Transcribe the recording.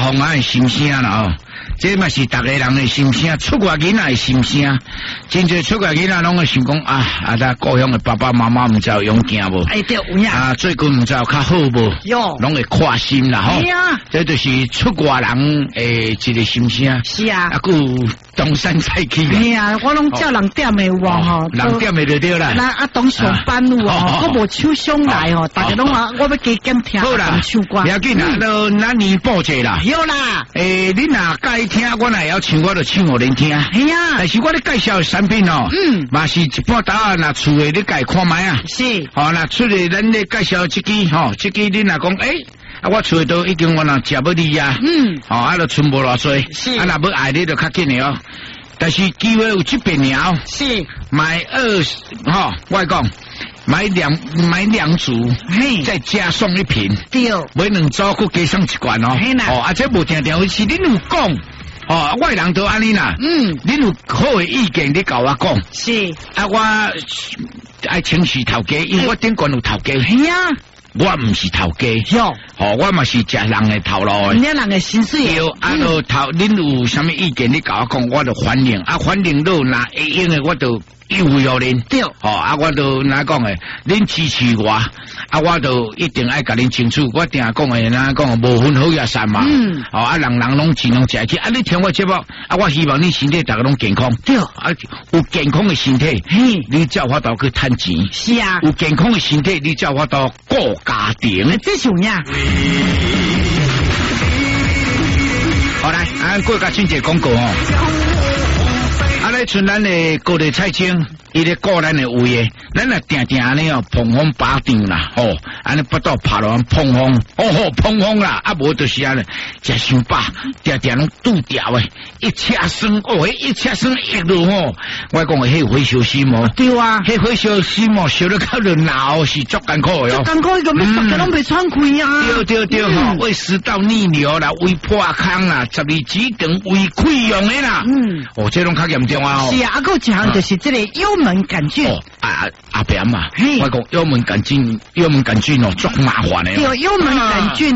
凤啊的心声啦哦，这嘛是大家人的心声，出外囡仔的心声，真侪出外囡仔拢会想讲咱故乡的爸爸妈妈唔知有勇健无？ 哎对，有呀。 最近唔知有较好无？ 有， 拢会跨心啦吼。 是啊， 这就是出外人诶一个心声。 是啊， 还有东山再起。 哎呀，我拢叫人点的有吼， 人点的就对啦。 那东上班有哦，我无手上来吼，大家拢话我要加减听。 好啦，不要紧啦，都咱年报者啦。 有啦， 你若介听，我若要唱，我就唱互恁听。 哎呀， 但是我咧介绍的产品哦，嘛是一半打啊，若厝诶，你家看卖啊。 是， 若出嚟咱咧介绍这支吼，这支你若讲我厝都已经我若食要你啊，就剩无偌多， 是， 若要爱你就较紧的哦。但是机会有这边了， 是买我讲买两组，再加送一瓶， 对， 买2组佮加送1罐哦。这无定定是恁有讲，外人都安尼啦，恁有好的意见，你甲我讲， 是我爱请示头家，因为我顶管有头家， 系啊。 我唔是头家，我嘛是食人的头路的， 你人的薪水对，恁有啥物意见，你甲我讲，我就欢迎，欢迎到那会用的，我就优惠予恁， 对， 我就哪讲诶，恁支持我，我就一定爱甲恁清楚，我定讲诶，哪讲无分好也散嘛，人人拢尽量食起，你听我节目，我希望你身体大家拢健康， 对， 有健康的身体，你才有法度去趁钱， 是啊， 有健康的身体，你才有法度顾家庭， 这是呀。 好来，过甲春节广告来像咱的高丽菜青，伊咧顾咱的胃诶，咱也定定安尼碰风把场啦，安尼不到拍落碰风，碰风啦，无就是安尼食伤饱，定定拢拄掉诶，一车酸，一车酸一路我讲迄火烧心对啊， 迄火烧心烧得较热闹是足艰苦诶足艰苦，伊个大家拢袂喘气啊， 对胃食道逆流啦，胃破空啦，12指肠胃溃疡诶啦，这拢较严重啊。 是啊，还有一项就是这个幽门杆菌。 阿扁嘛，我讲幽门杆菌足麻烦的。 对，幽门杆菌。